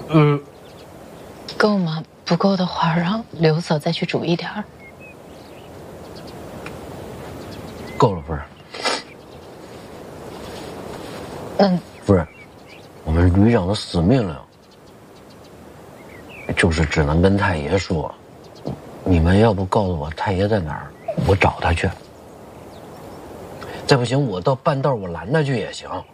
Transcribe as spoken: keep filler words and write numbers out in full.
嗯， 够吗？不够的话，让刘嫂再去煮一点儿。 够了，夫人。 那夫人，我们旅长的死命令就是只能跟太爷说，你们要不告诉我太爷在哪儿，我找他去。再不行，我到半道我拦他去也行。